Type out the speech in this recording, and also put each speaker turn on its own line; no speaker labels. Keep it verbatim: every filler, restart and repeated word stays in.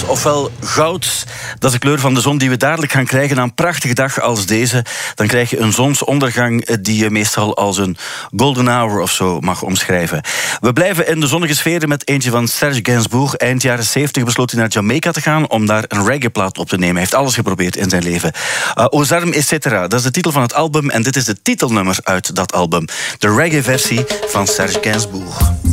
ofwel goud. Dat is de kleur van de zon die we dadelijk gaan krijgen. Na een prachtige dag als deze, dan krijg je een zonsondergang die je meestal als een golden hour of zo mag omschrijven. We blijven in de zonnige sferen met eentje van Serge Gainsbourg. Eind jaren zeventig besloot hij naar Jamaica te gaan om daar een reggaeplaat op te nemen. Hij heeft alles geprobeerd in zijn leven. Uh, Aux armes et cetera, dat is de titel van het album en dit is de titelnummer uit dat album. De reggae-versie van Serge Gainsbourg.